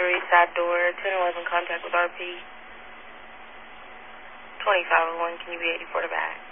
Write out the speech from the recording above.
Upper East Side door, 1011, contact with RP. 2501, can you be 84 to back?